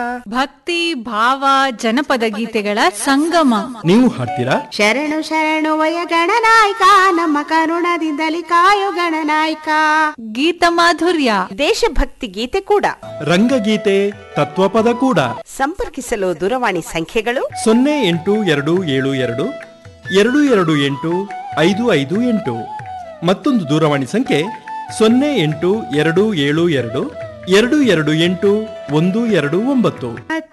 ಭಕ್ತಿ ಭಾವ ಜನಪದ ಗೀತೆಗಳ ಸಂಗಮ. ನೀವು ಹಾಡ್ತೀರಾ? ಶರಣು ಶರಣು ವಯ ಗಣನಾಯಕ, ನಮ್ಮ ಕರುಣದಿಂದಲಿ ಕಾಯೋ ಗಣನಾಯಕ. ಗೀತ ಮಾಧುರ್ಯ, ದೇಶಭಕ್ತಿ ಗೀತೆ ಕೂಡ, ರಂಗಗೀತೆ, ತತ್ವಪದ ಕೂಡ. ಸಂಪರ್ಕಿಸಲು ದೂರವಾಣಿ ಸಂಖ್ಯೆಗಳು 082222285558. ಮತ್ತೊಂದು ದೂರವಾಣಿ ಸಂಖ್ಯೆ 08222228 129.